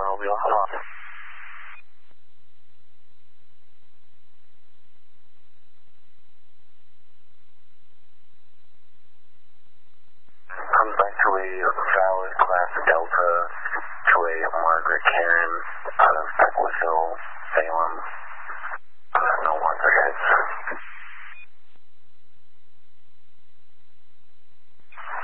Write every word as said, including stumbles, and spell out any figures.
Mobile. Hello. Comes back to a valid class Delta to a Margaret Karen.